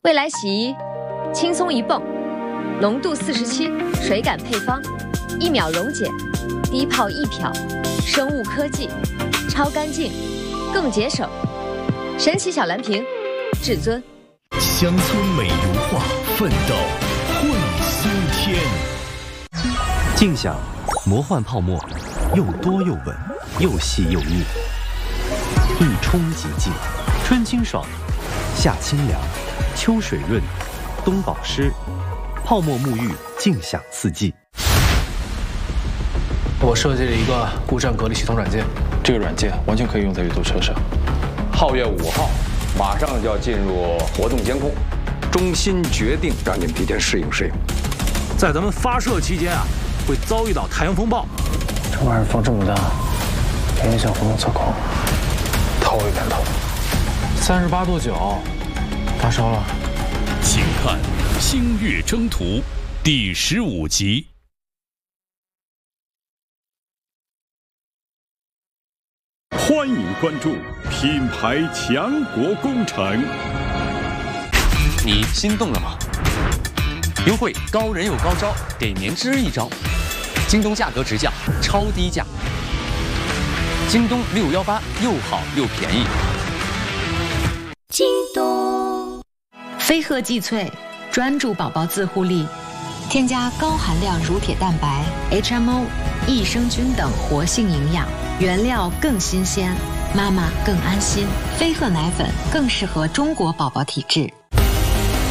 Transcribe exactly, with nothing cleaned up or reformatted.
未来洗衣，轻松一泵，浓度四十七，水感配方，一秒溶解，低泡一漂，生物科技，超干净，更节省。神奇小蓝瓶，至尊。 乡村美如画，奋斗会苏天。 静享魔幻泡沫，又多又稳，又细又密，一冲即净，春清爽，夏清凉，秋水润，冬保湿，泡沫沐浴，静享四季。 我设计了一个故障隔离系统软件， 这个软件完全可以用在越野车上。 皓月五号马上就要进入活动监控，中心决定让你们提前适应适应。 在咱们发射期间啊，会遭遇到太阳风暴。 这玩意儿风这么大，影响活动测控，头一点头。三十八度九，发烧了。 请看《星月征途》第十五集。 欢迎关注品牌强国工程。 你心动了吗？优惠高人有高招，给年之一招。京东价格直降，超低价。京东六幺八又好又便宜。 京东飞鹤济萃，专注宝宝自护力，添加高含量乳铁蛋白、H M O、益生菌等活性营养，原料更新鲜，妈妈更安心。飞鹤奶粉更适合中国宝宝体质。